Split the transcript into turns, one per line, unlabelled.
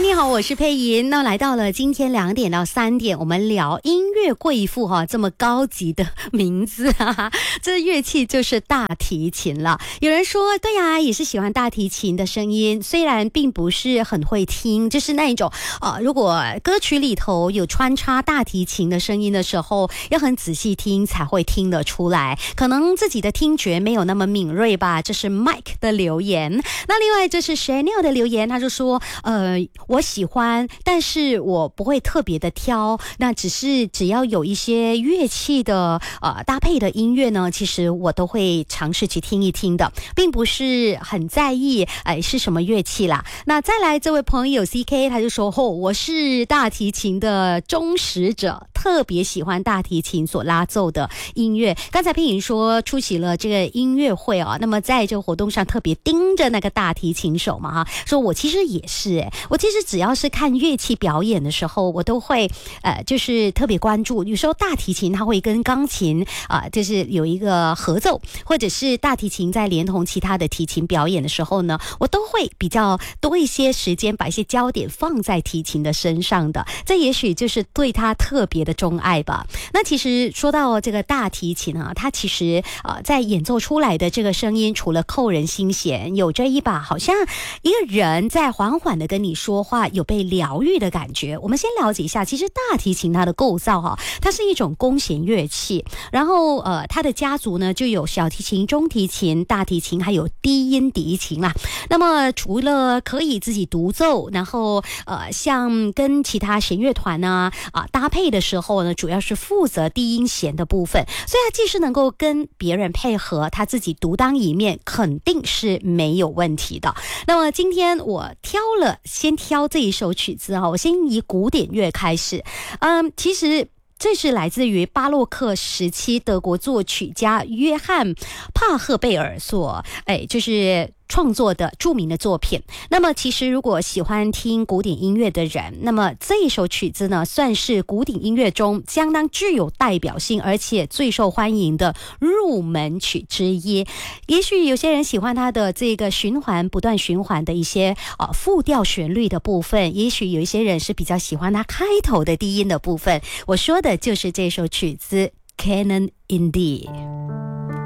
你好，我是佩莹。那来到了今天2点到3点，我们聊音乐贵妇哈，这么高级的名字啊，这乐器就是大提琴了。有人说，对呀，也是喜欢大提琴的声音，虽然并不是很会听，就是那一种如果歌曲里头有穿插大提琴的声音的时候，要很仔细听才会听得出来，可能自己的听觉没有那么敏锐吧。这是 Mike 的留言。那另外这是 Chanel 的留言，他就说我喜欢，但是我不会特别的挑，那只要有一些乐器的搭配的音乐呢，其实我都会尝试去听一听的，并不是很在意是什么乐器啦。那再来这位朋友 CK 他就说我是大提琴的忠实者，特别喜欢大提琴所拉奏的音乐。刚才佩莹说出席了这个音乐会啊，那么在这个活动上特别盯着那个大提琴手嘛哈，说我其实也是我其实只要是看乐器表演的时候，我都会就是特别关注。有时候大提琴它会跟钢琴就是有一个合奏，或者是大提琴在连同其他的提琴表演的时候呢，我都会比较多一些时间把一些焦点放在提琴的身上的，这也许就是对他特别的钟爱吧。那其实说到这个大提琴啊，它其实在演奏出来的这个声音，除了扣人心弦，有着一把好像一个人在缓缓的跟你说话，有被疗愈的感觉。我们先了解一下，其实大提琴它的构造它是一种弓弦乐器，然后它的家族呢就有小提琴、中提琴、大提琴还有低音笛琴啦。那么除了可以自己独奏，然后像跟其他弦乐团搭配的时候呢，主要是负责低音弦的部分，所以它既是能够跟别人配合，它自己独当一面肯定是没有问题的。那么今天我先挑这一首曲子我先以古典乐开始。其实这是来自于巴洛克时期德国作曲家约翰帕赫贝尔所就是创作的著名的作品。那么其实如果喜欢听古典音乐的人，那么这一首曲子呢，算是古典音乐中相当具有代表性而且最受欢迎的入门曲之一。也许有些人喜欢它的这个不断循环的一些复调旋律的部分，也许有一些人是比较喜欢它开头的低音的部分。我说的就是这首曲子 Canon in D。